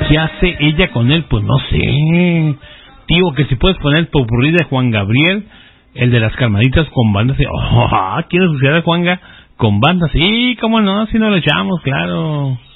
¿qué hace ella con él? Pues no sé. Tío, que si puedes poner el popurrí de Juan Gabriel, el de las calmaditas con bandas. ¿Quieres escuchar a Juanga con bandas? Sí, cómo no, si no lo echamos, claro.